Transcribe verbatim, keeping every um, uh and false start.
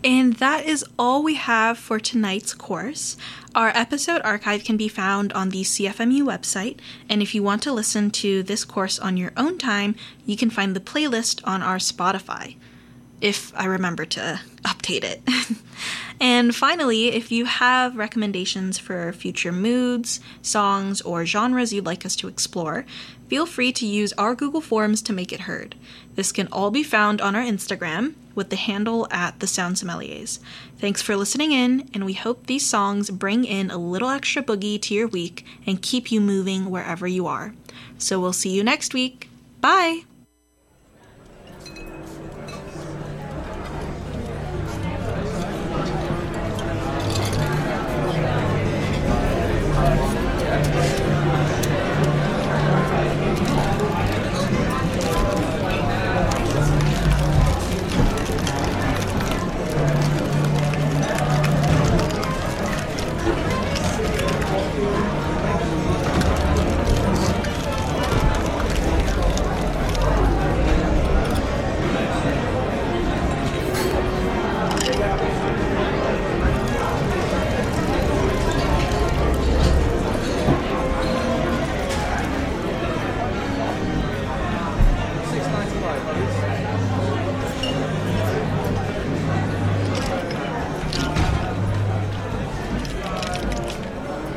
And that is all we have for tonight's course. Our episode archive can be found on the C F M U website, and if you want to listen to this course on your own time, you can find the playlist on our Spotify, if I remember to update it. And finally, if you have recommendations for future moods, songs, or genres you'd like us to explore, feel free to use our Google Forms to make it heard. This can all be found on our Instagram with the handle at The Sound Sommeliers. Thanks for listening in, and we hope these songs bring in a little extra boogie to your week and keep you moving wherever you are. So we'll see you next week. Bye! six ninety-five, please.